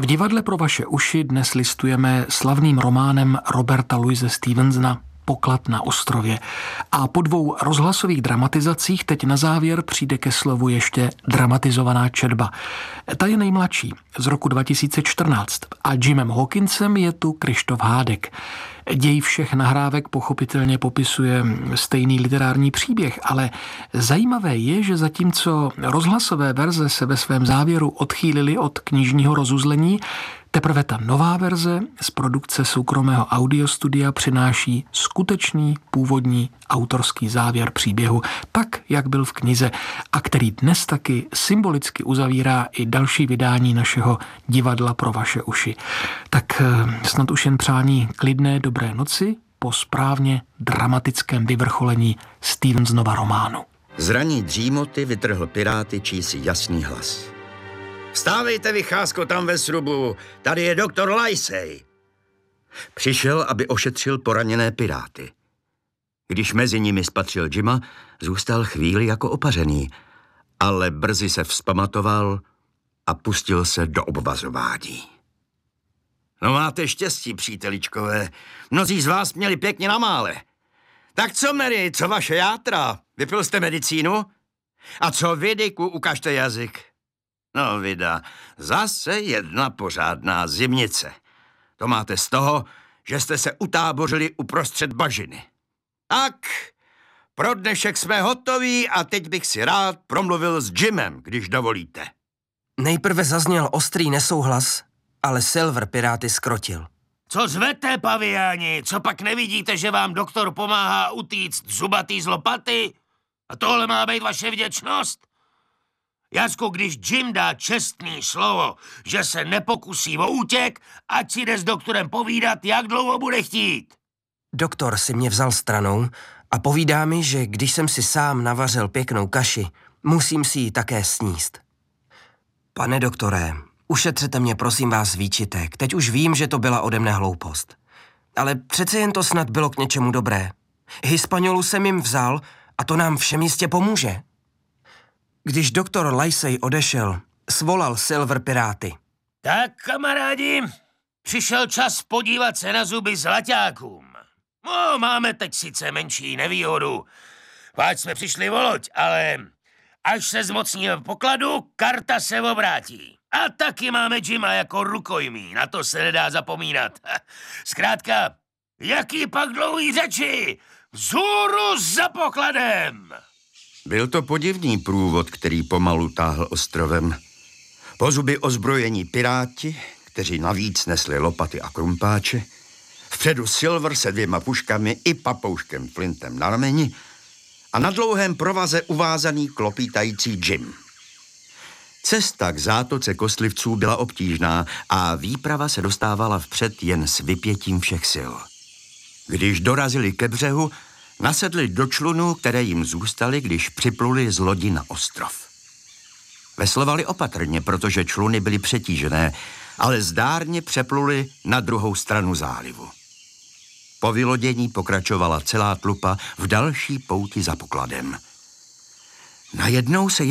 V divadle pro vaše uši dnes listujeme slavným románem Roberta Louise Stevensona Poklad na ostrově. A po 2 rozhlasových dramatizacích teď na závěr přijde ke slovu ještě dramatizovaná četba. Ta je nejmladší, z roku 2014 a Jimem Hawkinsem je tu Kryštof Hádek. Děj všech nahrávek pochopitelně popisuje stejný literární příběh, ale zajímavé je, že zatímco rozhlasové verze se ve svém závěru odchýlily od knižního rozuzlení, teprve ta nová verze z produkce soukromého audiostudia přináší skutečný původní autorský závěr příběhu, tak, jak byl v knize a který dnes taky symbolicky uzavírá i další vydání našeho divadla pro vaše uši. Tak snad už jen přání klidné dobré noci po správně dramatickém vyvrcholení Stevensonova románu. Z raní dřímoty vytrhl piráty čísi jasný hlas. Vstávejte, vycházko, tam ve srubu, tady je doktor Livesey. Přišel, aby ošetřil poraněné piráty. Když mezi nimi spatřil Jima, zůstal chvíli jako opařený, ale brzy se vzpamatoval a pustil se do obvazování. No máte štěstí, příteličkové, mnozí z vás měli pěkně na mále. Tak co, Mary, co vaše játra? Vypil jste medicínu? A co vy, Dicku, ukažte jazyk? No vida, zase jedna pořádná zimnice. To máte z toho, že jste se utábořili uprostřed bažiny. Tak, pro dnešek jsme hotoví a teď bych si rád promluvil s Jimem, když dovolíte. Nejprve zazněl ostrý nesouhlas, ale Silver piráty skrotil. Co zvete, paviáni? Co pak nevidíte, že vám doktor pomáhá utíct zubatý z lopaty? A tohle má být vaše vděčnost? Jacku, když Jim dá čestný slovo, že se nepokusí o útěk, ať si jde s doktorem povídat, jak dlouho bude chtít. Doktor si mě vzal stranou a povídá mi, že když jsem si sám navařil pěknou kaši, musím si ji také sníst. Pane doktore, ušetřete mě prosím vás výčitek, teď už vím, že to byla ode mne hloupost. Ale přece jen to snad bylo k něčemu dobré. Hispanolu jsem jim vzal a to nám všem jistě pomůže. Když doktor Livesey odešel, svolal Silver piráty. Tak, kamarádi, přišel čas podívat se na zuby zlaťákům. No, máme teď sice menší nevýhodu. Váč jsme přišli o loď, ale až se zmocníme pokladu, karta se obrátí. A taky máme Jima jako rukojmí, na to se nedá zapomínat. Zkrátka, jaký pak dlouhý řeči? Vzhůru za pokladem! Byl to podivný průvod, který pomalu táhl ostrovem. Po zuby ozbrojení piráti, kteří navíc nesli lopaty a krumpáče, vpředu Silver se 2 puškami i papouškem Flintem na rameni a na dlouhém provaze uvázaný klopítající Jim. Cesta k zátoce kostlivců byla obtížná a výprava se dostávala vpřed jen s vypětím všech sil. Když dorazili ke břehu, nasedli do člunů, které jim zůstaly, když připluli z lodi na ostrov. Veslovali opatrně, protože čluny byly přetížené, ale zdárně přepluli na druhou stranu zálivu. Po vylodění pokračovala celá tlupa v další pouti za pokladem. Najednou se